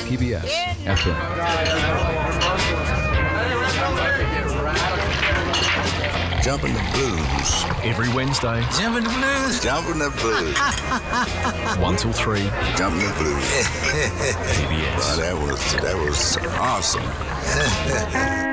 PBS FM. Jumping the Blues. Every Wednesday. Jumping the Blues. Jumping the Blues. 1 till 3. Jumping the Blues. PBS. Wow, that was awesome.